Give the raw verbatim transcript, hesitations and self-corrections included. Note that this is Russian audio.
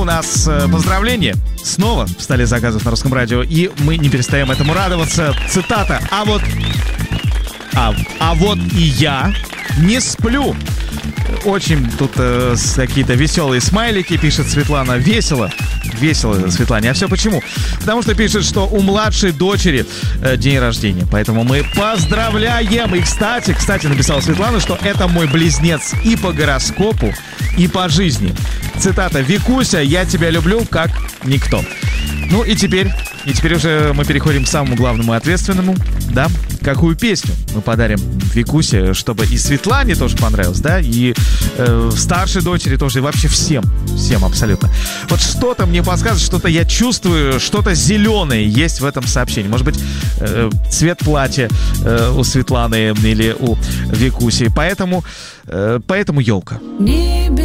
у нас поздравления. Снова в столе заказов на Русском радио. И мы не перестаем этому радоваться. Цитата. А вот... А, а вот и я не сплю. Очень тут э, какие-то веселые смайлики, пишет Светлана. Весело. Весело, Светлане. А все почему? Потому что пишет, что у младшей дочери э, день рождения. Поэтому мы поздравляем. И, кстати, кстати, написала Светлана, что это мой близнец и по гороскопу, и по жизни. Цитата. «Викуся, я тебя люблю, как никто». Ну и теперь, и теперь уже мы переходим к самому главному и ответственному, да? Какую песню мы подарим Викусе, чтобы и Светлане тоже понравилось, да? И э, старшей дочери тоже, и вообще всем, всем абсолютно. Вот что-то мне подсказывает, что-то я чувствую, что-то зеленое есть в этом сообщении. Может быть, э, цвет платья э, у Светланы или у Викуси. Поэтому, э, поэтому елка.